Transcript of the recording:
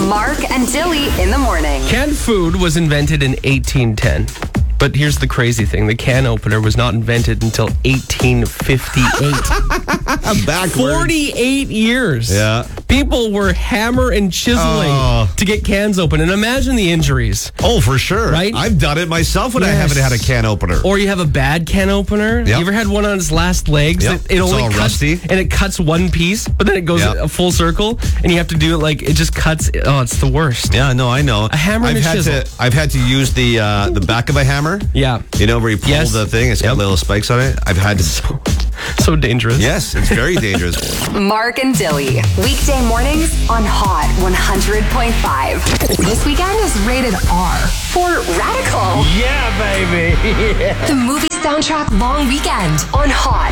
Mark and Dilly in the morning. Canned food was invented in 1810. But here's the crazy thing. The can opener was not invented until 1858. Backwards. 48 years. Yeah. People were hammer and chiseling to get cans open. And imagine the injuries. Oh, for sure. Right? I've done it myself when I Yes. haven't had a can opener. Or you have a bad can opener. Yep. You ever had one on its last legs? Yep. It It's only all cuts, rusty. and it cuts one piece, but then it goes Yep. a full circle, and you have to do it like it just cuts. Oh, it's the worst. Yeah, no, I know. A hammer and a chisel. I've had to use the back of a hammer. Yeah. You know, where you pull Yes. the thing, it's got Yep. little spikes on it. I've had to. So dangerous. Yes, it's very dangerous. Mark and Dilly. Weekday mornings on Hot 100.5. This weekend is rated R for radical. Yeah, baby. The movie soundtrack long weekend on Hot